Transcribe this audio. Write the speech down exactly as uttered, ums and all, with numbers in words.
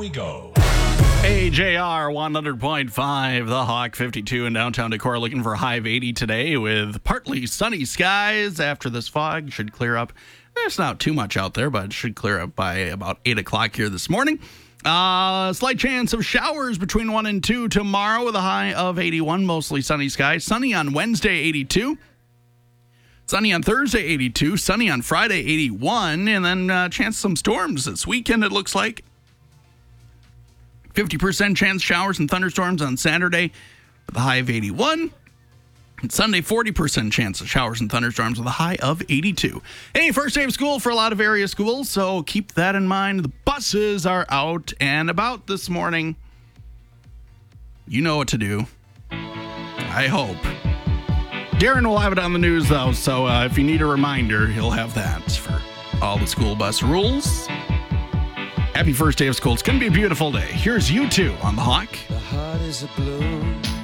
go. A J R one hundred point five, The Hawk fifty-two in downtown Decorah, looking for a high of eighty today with partly sunny skies after this fog. Should clear up. There's not too much out there, but it should clear up by about eight o'clock here this morning. Uh, slight chance of showers between one and two tomorrow with a high of eighty-one, mostly sunny skies. Sunny on Wednesday, eighty-two. Sunny on Thursday, eighty-two. Sunny on Friday, eighty-one. And then uh, chance of some storms this weekend, it looks like. fifty percent chance showers and thunderstorms on Saturday with a high of eighty-one. And Sunday, forty percent chance of showers and thunderstorms with a high of eighty-two. Hey, first day of school for a lot of area schools, so keep that in mind. The buses are out and about this morning. You know what to do. I hope. Darren will have it on the news, though, so uh, if you need a reminder, he'll have that for all the school bus rules. Happy first day of school. It's going to be a beautiful day. Here's U two on The Hawk. The heart is a blue.